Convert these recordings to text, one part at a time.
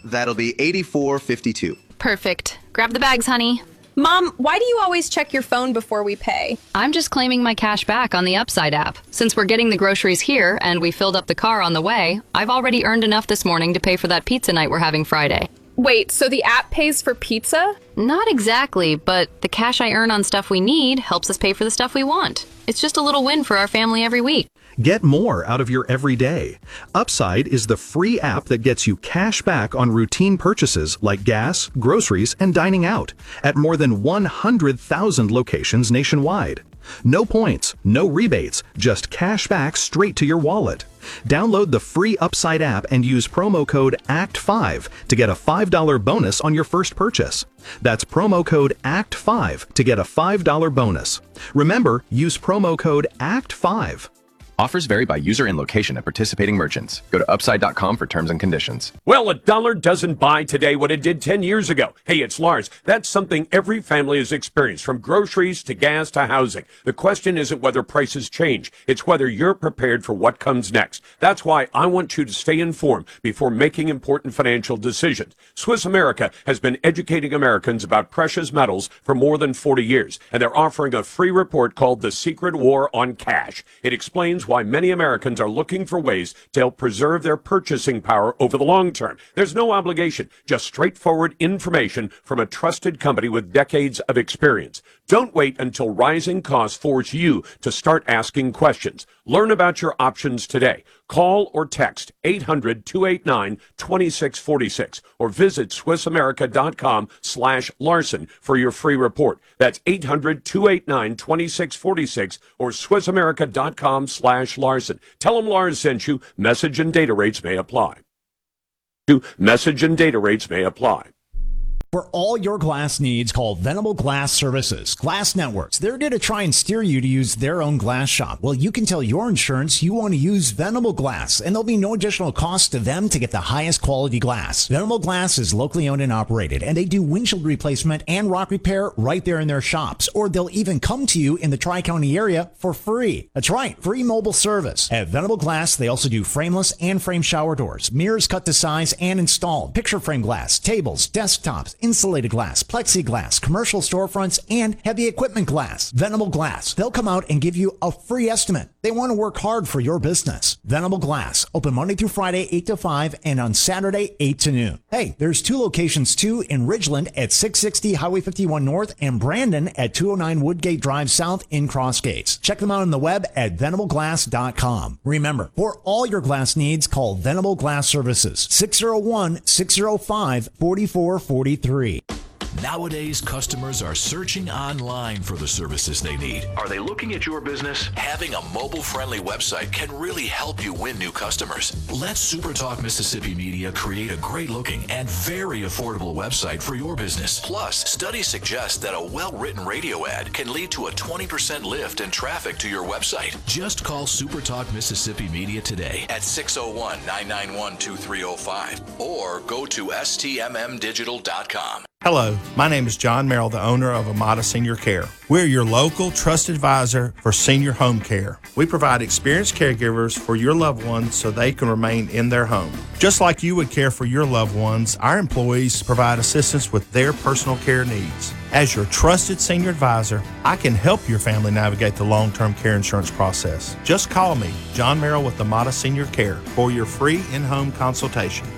That'll be $84.52. Perfect. Grab the bags, honey. Mom, why do you always check your phone before we pay? I'm just claiming my cash back on the Upside app. Since we're getting the groceries here and we filled up the car on the way, I've already earned enough this morning to pay for that pizza night we're having Friday. Wait, so the app pays for pizza? Not exactly, but the cash I earn on stuff we need helps us pay for the stuff we want. It's just a little win for our family every week. Get more out of your everyday. Upside is the free app that gets you cash back on routine purchases like gas, groceries, and dining out at more than 100,000 locations nationwide. No points, no rebates, just cash back straight to your wallet. Download the free Upside app and use promo code ACT5 to get a $5 bonus on your first purchase. That's promo code ACT5 to get a $5 bonus. Remember, use promo code ACT5. Offers vary by user and location at participating merchants. Go to upside.com for terms and conditions. Well, $1 doesn't buy today what it did 10 years ago. Hey, it's Lars. That's something every family has experienced, from groceries to gas to housing. The question isn't whether prices change. It's whether you're prepared for what comes next. That's why I want you to stay informed before making important financial decisions. Swiss America has been educating Americans about precious metals for more than 40 years, and they're offering a free report called The Secret War on Cash. It explains why many Americans are looking for ways to help preserve their purchasing power over the long term. There's no obligation, just straightforward information from a trusted company with decades of experience. Don't wait until rising costs force you to start asking questions. Learn about your options today. Call or text 800-289-2646 or visit SwissAmerica.com/Larson for your free report. That's 800-289-2646 or SwissAmerica.com/Larson. Tell them Lars sent you. Message and data rates may apply. Message and data rates may apply. For all your glass needs, call Venable Glass Services. Glass Networks, they're going to try and steer you to use their own glass shop. Well, you can tell your insurance you want to use Venable Glass, and there'll be no additional cost to them to get the highest quality glass. Venable Glass is locally owned and operated, and they do windshield replacement and rock repair right there in their shops, or they'll even come to you in the Tri-County area for free. That's right, free mobile service. At Venable Glass, they also do frameless and frame shower doors, mirrors cut to size and installed, picture frame glass, tables, desktops, insulated glass, plexiglass, commercial storefronts, and heavy equipment glass. Venable Glass. They'll come out and give you a free estimate. They want to work hard for your business. Venable Glass. Open Monday through Friday, 8 to 5, and on Saturday, 8 to noon. Hey, there's two locations too, in Ridgeland at 660 Highway 51 North and Brandon at 209 Woodgate Drive South in Cross Gates. Check them out on the web at venableglass.com. Remember, for all your glass needs, call Venable Glass Services, 601-605-4443. Nowadays, customers are searching online for the services they need. Are they looking at your business? Having a mobile-friendly website can really help you win new customers. Let SuperTalk Mississippi Media create a great-looking and very affordable website for your business. Plus, studies suggest that a well-written radio ad can lead to a 20% lift in traffic to your website. Just call SuperTalk Mississippi Media today at 601-991-2305 or go to stmmdigital.com. Hello, my name is John Merrill, the owner of Amada Senior Care. We're your local trusted advisor for senior home care. We provide experienced caregivers for your loved ones so they can remain in their home. Just like you would care for your loved ones, our employees provide assistance with their personal care needs. As your trusted senior advisor, I can help your family navigate the long-term care insurance process. Just call me, John Merrill with Amada Senior Care, for your free in-home consultation.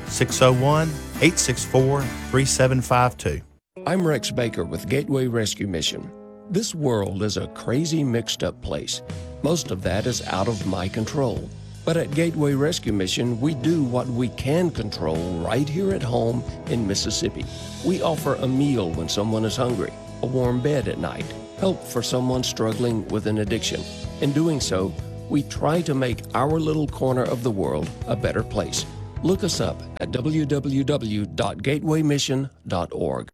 601-864-3752. I'm Rex Baker with Gateway Rescue Mission. This world is a crazy, mixed-up place. Most of that is out of my control. But at Gateway Rescue Mission, we do what we can control right here at home in Mississippi. We offer a meal when someone is hungry, a warm bed at night, help for someone struggling with an addiction. In doing so, we try to make our little corner of the world a better place. Look us up at www.gatewaymission.org.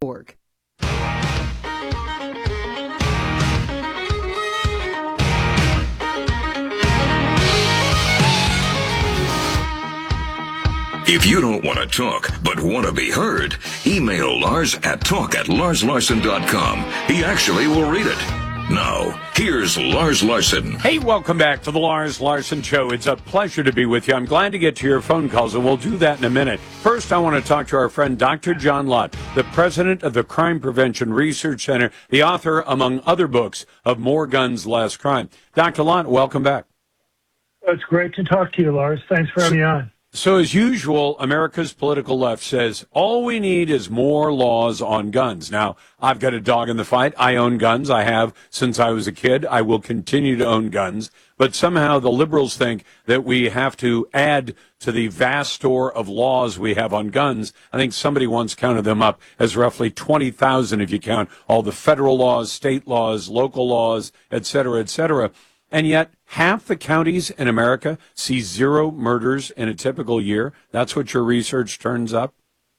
If you don't want to talk, but want to be heard, email Lars at talk@larslarson.com. He actually will read it. Now, here's Lars Larson. Hey, welcome back to the Lars Larson Show. It's a pleasure to be with you. I'm glad to get to your phone calls, and we'll do that in a minute. First, I want to talk to our friend Dr. John Lott, the president of the Crime Prevention Research Center, the author, among other books, of More Guns, Less Crime. Dr. Lott, welcome back. It's great to talk to you, Lars. Thanks for having me on. So, as usual, America's political left says all we need is more laws on guns. Now, I've got a dog in the fight. I own guns. I have since I was a kid. I will continue to own guns. But somehow the liberals think that we have to add to the vast store of laws we have on guns. I think somebody once counted them up as roughly 20,000 if you count all the federal laws, state laws, local laws, et cetera, et cetera. And yet, half the counties in America see 0 murders in a typical year. That's what your research turns up?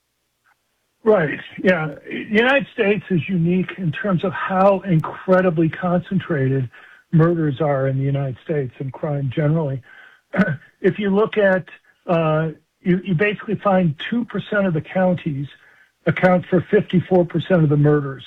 Right. Yeah. The United States is unique in terms of how incredibly concentrated murders are in the United States and crime generally. If you look at, you basically find 2% of the counties account for 54% of the murders.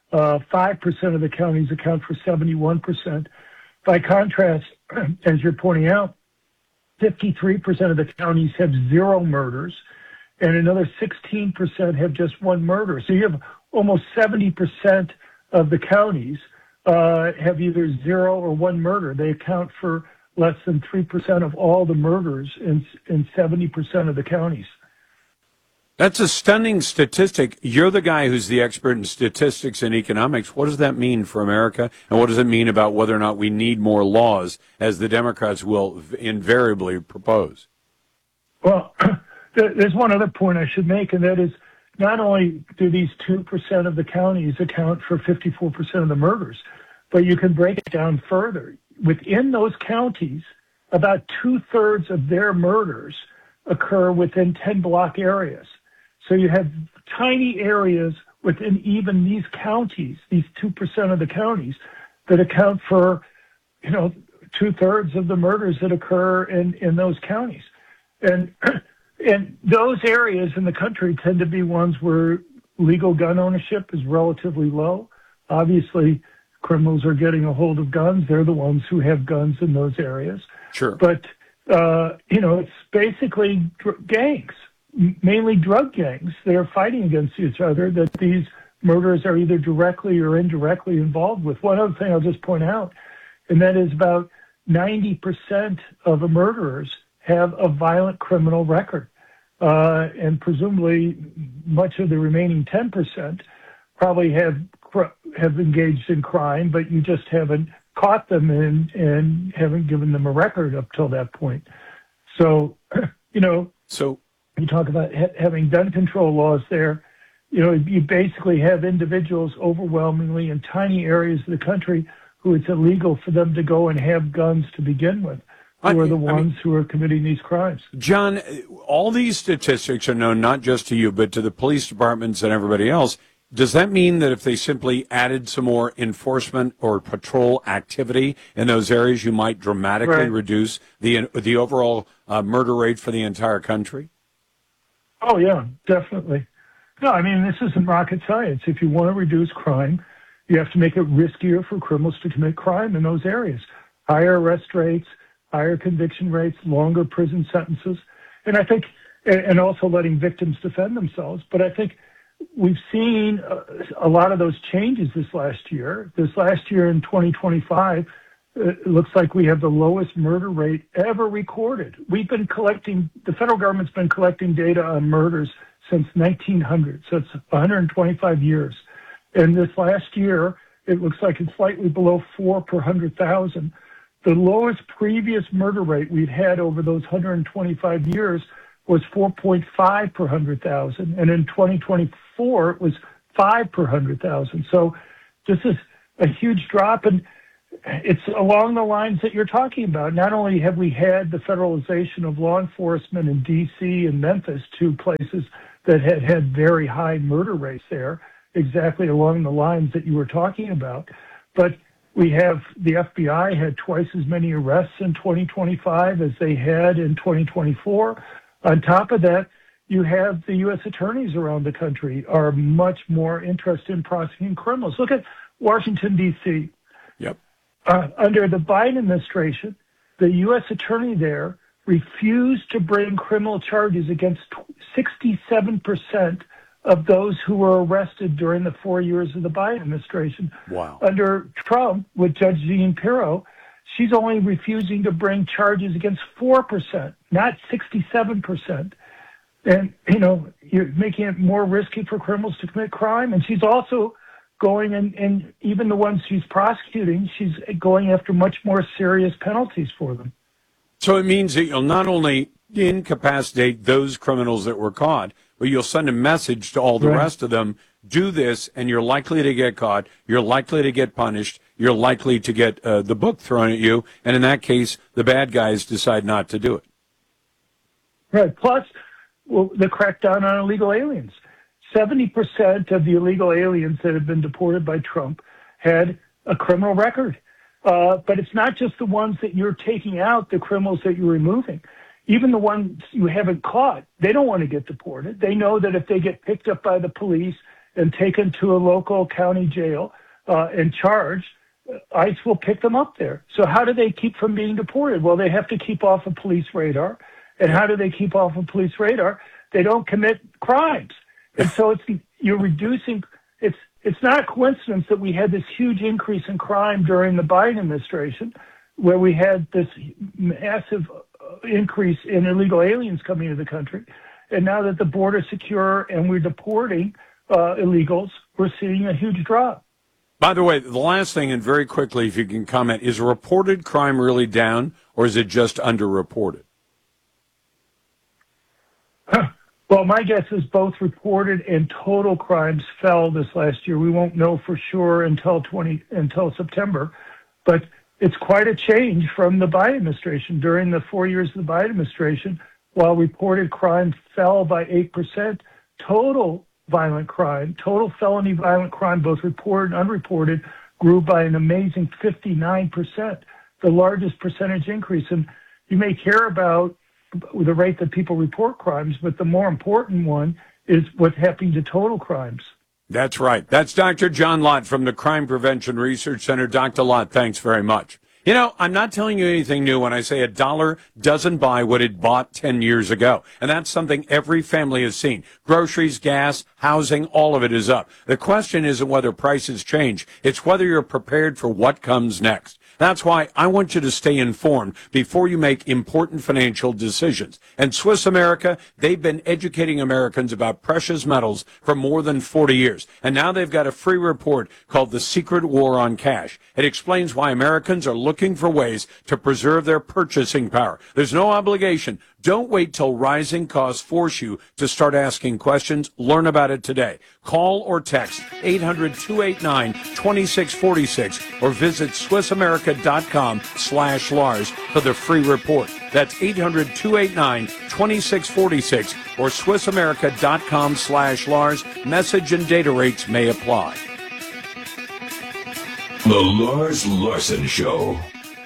5% of the counties account for 71%. By contrast, as you're pointing out, 53% of the counties have 0 murders, and another 16% have just 1 murder. So you have almost 70% of the counties have either 0 or 1 murder. They account for less than 3% of all the murders in 70% of the counties. That's a stunning statistic. You're the guy who's the expert in statistics and economics. What does that mean for America? And what does it mean about whether or not we need more laws, as the Democrats will invariably propose? Well, there's one other point I should make, and that is not only do these 2% of the counties account for 54% of the murders, but you can break it down further. Within those counties, about 2/3 of their murders occur within 10-block areas. So you have tiny areas within even these counties, these 2% of the counties, that account for, 2/3 of the murders that occur in those counties. And those areas in the country tend to be ones where legal gun ownership is relatively low. Obviously, criminals are getting a hold of guns. They're the ones who have guns in those areas. Sure. But, it's basically gangs, mainly drug gangs that are fighting against each other, that these murders are either directly or indirectly involved with. One other thing I'll just point out, and that is about 90% of the murderers have a violent criminal record. And presumably much of the remaining 10% probably have engaged in crime, but you just haven't caught them and haven't given them a record up till that point. So, So you talk about having gun control laws there. You basically have individuals overwhelmingly in tiny areas of the country who it's illegal for them to go and have guns to begin with, who are the ones who are committing these crimes. John, all these statistics are known not just to you, but to the police departments and everybody else. Does that mean that if they simply added some more enforcement or patrol activity in those areas, you might dramatically reduce the overall murder rate for the entire country? Oh, yeah, definitely. No, I mean, this isn't rocket science. If you want to reduce crime, you have to make it riskier for criminals to commit crime in those areas. Higher arrest rates, higher conviction rates, longer prison sentences. And I think, and also letting victims defend themselves. But I think we've seen a lot of those changes this last year. This last year in 2025, it looks like we have the lowest murder rate ever recorded. We've been collecting, the federal government's been collecting data on murders since 1900, so it's 125 years. And this last year, it looks like it's slightly below 4 per 100,000. The lowest previous murder rate we've had over those 125 years was 4.5 per 100,000. And in 2024, it was 5 per 100,000. So this is a huge drop. And it's along the lines that you're talking about. Not only have we had the federalization of law enforcement in D.C. and Memphis, 2 places that had very high murder rates there, exactly along the lines that you were talking about, but we have the FBI had twice as many arrests in 2025 as they had in 2024. On top of that, you have the U.S. attorneys around the country are much more interested in prosecuting criminals. Look at Washington, D.C. Under the Biden administration, the U.S. attorney there refused to bring criminal charges against 67% of those who were arrested during the 4 years of the Biden administration. Wow. Under Trump, with Judge Jean Pirro, she's only refusing to bring charges against 4%, not 67%. And, you're making it more risky for criminals to commit crime. And she's also going, and even the ones she's prosecuting, she's going after much more serious penalties for them. So it means that you'll not only incapacitate those criminals that were caught, but you'll send a message to all the rest of them, do this, and you're likely to get caught, you're likely to get punished, you're likely to get the book thrown at you, and in that case, the bad guys decide not to do it. Right. Plus, the crackdown on illegal aliens. 70% of the illegal aliens that have been deported by Trump had a criminal record. But it's not just the ones that you're taking out, the criminals that you're removing. Even the ones you haven't caught, they don't want to get deported. They know that if they get picked up by the police and taken to a local county jail and charged, ICE will pick them up there. So how do they keep from being deported? Well, they have to keep off of police radar. And how do they keep off of police radar? They don't commit crimes. And so you're reducing. It's not a coincidence that we had this huge increase in crime during the Biden administration, where we had this massive increase in illegal aliens coming into the country. And now that the border's secure and we're deporting illegals, we're seeing a huge drop. By the way, the last thing, and very quickly, if you can comment, is reported crime really down, or is it just underreported? Well, my guess is both reported and total crimes fell this last year. We won't know for sure until September, but it's quite a change from the Biden administration. During the 4 years of the Biden administration, while reported crime fell by 8%, total violent crime, total felony violent crime, both reported and unreported, grew by an amazing 59%, the largest percentage increase. And you may care about the rate that people report crimes, but the more important one is what's happening to total crimes. That's right. That's Dr. John Lott from the Crime Prevention Research Center. Dr. Lott, thanks very much. I'm not telling you anything new when I say a dollar doesn't buy what it bought 10 years ago. And that's something every family has seen. Groceries, gas, housing, all of it is up. The question isn't whether prices change. It's whether you're prepared for what comes next. That's why I want you to stay informed before you make important financial decisions. And Swiss America, they've been educating Americans about precious metals for more than 40 years. And now they've got a free report called The Secret War on Cash. It explains why Americans are looking for ways to preserve their purchasing power. There's no obligation. Don't wait till rising costs force you to start asking questions. Learn about it today. Call or text 800-289-2646 or visit SwissAmerica.com/Lars for the free report. That's 800-289-2646 or SwissAmerica.com/Lars. Message and data rates may apply. The Lars Larson Show.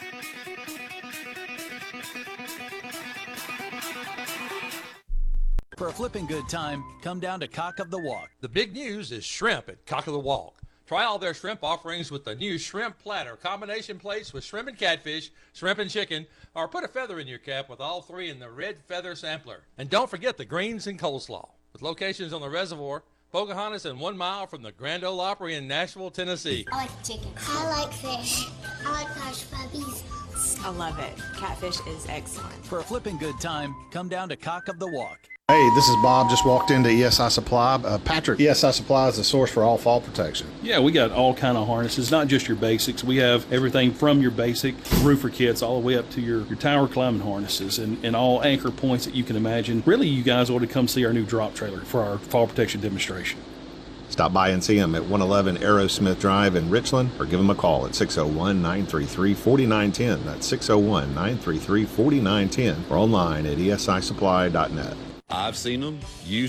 For a flipping good time, come down to Cock of the Walk. The big news is shrimp at Cock of the Walk. Try all their shrimp offerings with the new shrimp platter, combination plates with shrimp and catfish, shrimp and chicken, or put a feather in your cap with all three in the red feather sampler. And don't forget the greens and coleslaw. With locations on the Reservoir, Pocahontas, and 1 mile from the Grand Ole Opry in Nashville, Tennessee. I like chicken. I like fish. I like hush puppies. I love it. Catfish is excellent. For a flipping good time, come down to Cock of the Walk. Hey, this is Bob. Just walked into ESI Supply. Patrick, ESI Supply is the source for all fall protection. Yeah, we got all kind of harnesses, not just your basics. We have everything from your basic roofer kits all the way up to your tower climbing harnesses and all anchor points that you can imagine. Really, you guys ought to come see our new drop trailer for our fall protection demonstration. Stop by and see them at 111 Aerosmith Drive in Richland or give them a call at 601-933-4910. That's 601-933-4910 or online at esisupply.net. I've seen them, used